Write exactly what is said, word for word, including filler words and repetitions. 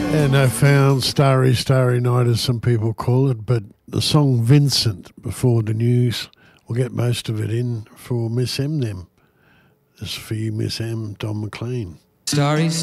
And I found Starry, Starry Night, as some people call it, but the song Vincent before the news, we'll get most of it in for Miss M them. This is for you, Miss M, Don McLean. Starry